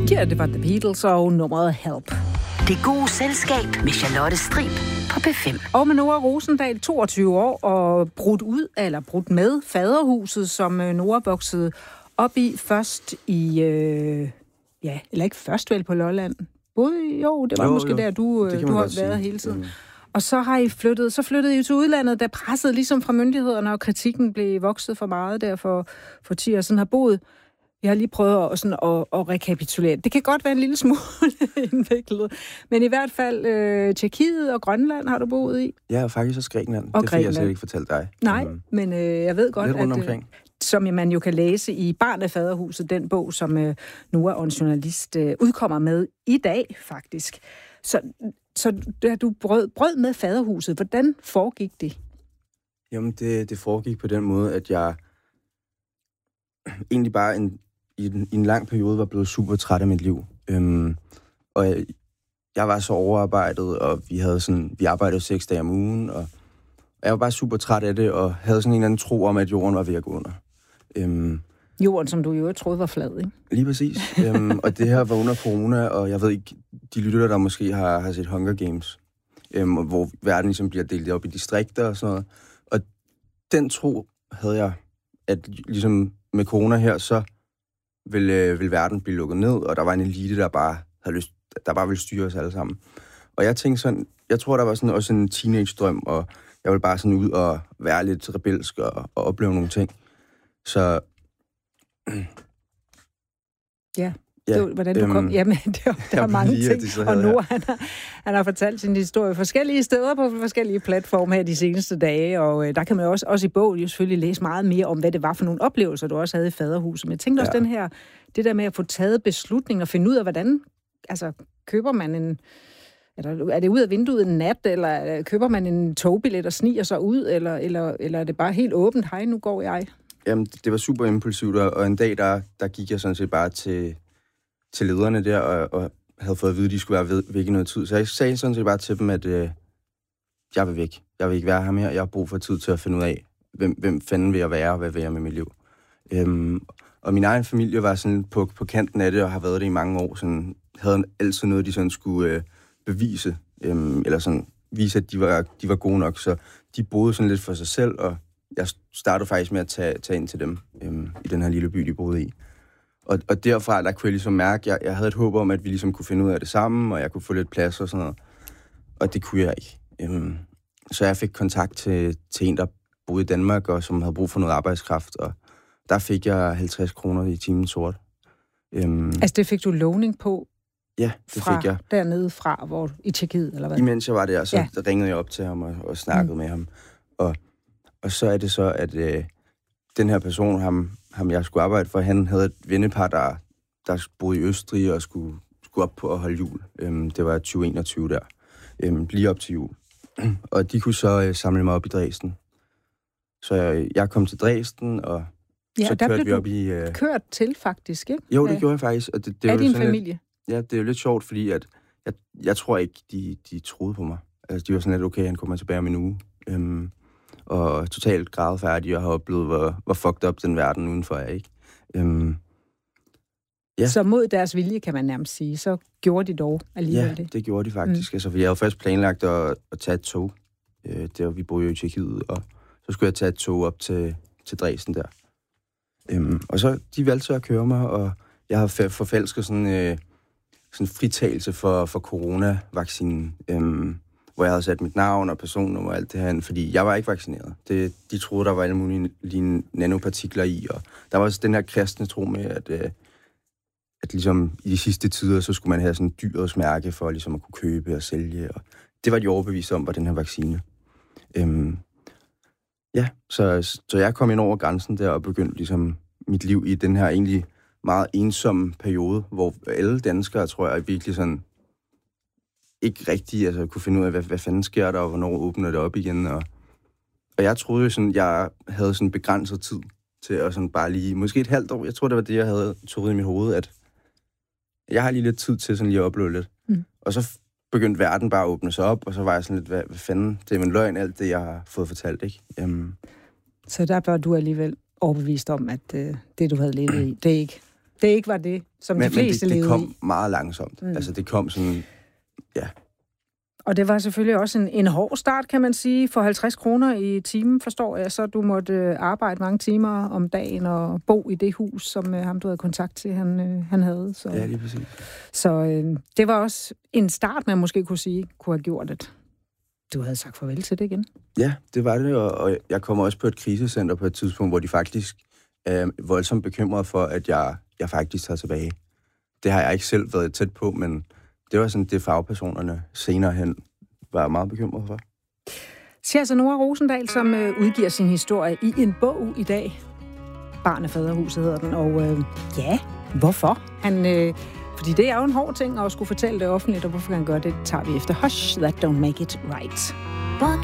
Ja, det var The Beatles og nummeret Help. Det gode selskab med Charlotte Strib på P5. Og med Nora Rosendal, 22 år, og brudt med faderhuset, som Nora voksede op i først i... eller ikke først vel på Lolland. Det var måske der, du har været hele tiden. Og så har I flyttede I til udlandet, der pressede ligesom fra myndighederne, og kritikken blev vokset for meget der for 10 år siden har boet. Jeg har lige prøvet at rekapitulere. Det kan godt være en lille smule indviklet, men i hvert fald Tjekkiet og Grønland har du boet i. Ja, faktisk også Grækenland. Det fik jeg slet ikke fortalt dig. Nej, men jeg ved godt, at som man jo kan læse i Barn af Faderhuset, den bog, som Nora og en journalist udkommer med i dag, faktisk. Så da du brød med faderhuset, hvordan foregik det? Jamen, det foregik på den måde, at jeg egentlig bare i en lang periode var blevet super træt af mit liv. Og jeg var så overarbejdet, og vi arbejdede 6 dage om ugen, og jeg var bare super træt af det, og havde sådan en eller anden tro om, at jorden var ved at gå under. Jorden, som du jo troede var flad, ikke? Lige præcis. Og det her var under corona, og jeg ved ikke, de lytter, der måske har set Hunger Games, hvor verden ligesom bliver delt op i distrikter og sådan noget. Og den tro havde jeg, at ligesom med corona her, så vil verden blive lukket ned, og der var en elite, der bare ville styre os alle sammen. Og jeg tænkte sådan, jeg tror, der var sådan også en teenage-drøm, og jeg ville bare sådan ud og være lidt rebelsk og opleve nogle ting. Så... Ja. Hvordan du kom... Jamen, der er mange ting. Og nu han har fortalt sin historie forskellige steder på forskellige platforme her de seneste dage, og der kan man også i bogen jo selvfølgelig læse meget mere om, hvad det var for nogle oplevelser, du også havde i faderhuset. Men jeg tænkte også det der med at få taget beslutninger og finde ud af, hvordan... Altså, køber man en... Eller er det ud af vinduet en nat, eller køber man en togbillet og sniger sig ud, eller er det bare helt åbent? Hej, nu går jeg. Jamen, det var super impulsivt, og en dag, der gik jeg sådan set bare til lederne der, og havde fået at vide, at de skulle være væk i noget tid. Så jeg sagde sådan set bare til dem, at jeg vil væk. Jeg vil ikke være her mere. Jeg har brug for tid til at finde ud af, hvem fanden vil jeg være, og hvad vil jeg med mit liv. Og min egen familie var sådan på kanten af det, og har været det i mange år. Sådan, havde altid noget, de sådan skulle bevise, eller sådan vise, at de var gode nok. Så de boede sådan lidt for sig selv, og jeg startede faktisk med at tage ind til dem i den her lille by, de boede i. Og derfra, der kunne jeg ligesom mærke, at jeg havde et håb om, at vi ligesom kunne finde ud af det sammen, og jeg kunne få lidt plads og sådan noget. Og det kunne jeg ikke. Så jeg fik kontakt til en, der boede i Danmark, og som havde brug for noget arbejdskraft, og der fik jeg 50 kroner i timen sort. Altså det fik du lovning på? Ja, det fik jeg. Dernede fra, hvor i Tjekkiet, eller hvad? Imens jeg var der, så ringede jeg op til ham og snakkede med ham. Og så er det så, at den her person, ham jeg skulle arbejde for, han havde et vennepar, der boede i Østrig og skulle op på at holde jul. Det var 2021 der. Lige op til jul. Og de kunne så samle mig op i Dresden. Så jeg kom til Dresden, og så kørte vi op i... kørt til, faktisk, ikke? Jo, det gjorde jeg faktisk. Og det er din familie? Det er jo lidt sjovt, fordi at jeg tror ikke, de troede på mig. Altså, de var sådan lidt, okay, han kommer tilbage om en uge. Og totalt grædefærdig, og har oplevet, hvor fucked up den verden udenfor er, ikke? Så mod deres vilje, kan man nærmest sige, så gjorde de dog alligevel det? Ja, det gjorde de faktisk. Altså, for jeg havde først planlagt at tage et tog. Der vi boede jo i Tjekkiet, og så skulle jeg tage et tog op til Dresden der. Og så, de valgte så at køre mig, og jeg havde forfalsket sådan fritagelse for coronavaccinen, hvor jeg havde sat mit navn og personnummer og alt det her, fordi jeg var ikke vaccineret. De troede, der var alle mulige nanopartikler i, og der var også den her kristne tro med, at ligesom i de sidste tider, så skulle man have sådan et dyrets mærke for ligesom at kunne købe og sælge, og det var de overbevist om, var den her vaccine. Så jeg kom ind over grænsen der og begyndte ligesom mit liv i den her egentlig meget ensomme periode, hvor alle danskere, tror jeg, virkelig sådan ikke rigtig kunne finde ud af, hvad fanden sker der, og hvornår åbner det op igen. Og jeg troede jo sådan, jeg havde sådan begrænset tid til at sådan bare lige, måske et halvt år, jeg tror, det var det, jeg havde troet i mit hoved, at jeg har lige lidt tid til sådan lige at opleve lidt. Og så begyndte verden bare at åbne sig op, og så var jeg sådan lidt, hvad fanden, det er min løgn, alt det, jeg har fået fortalt, ikke? Så der var du alligevel overbevist om, at det, du havde levet i, det er ikke det ikke var det, som de fleste levede i. Men det kom meget langsomt. Altså, det kom sådan, ja. Og det var selvfølgelig også en hård start, kan man sige. For 50 kroner i timen, forstår jeg, så du måtte arbejde mange timer om dagen og bo i det hus, som ham, du havde kontakt til, han havde. Så, ja, lige præcis. Så det var også en start, man måske kunne have gjort, at du havde sagt farvel til det igen. Ja, det var det, og jeg kom også på et krisecenter på et tidspunkt, hvor de faktisk er voldsomt bekymrede for, at jeg faktisk tager tilbage. Det har jeg ikke selv været tæt på, men det var sådan, det fagpersonerne senere hen var meget bekymrede for. Siger altså Nora Rosendal, som udgiver sin historie i en bog i dag. Barn af faderhuset hedder den, og ja, hvorfor? Fordi det er jo en hård ting at skulle fortælle det offentligt, og hvorfor han gør det, tager vi efter Hush, That Don't Make It Right. Walking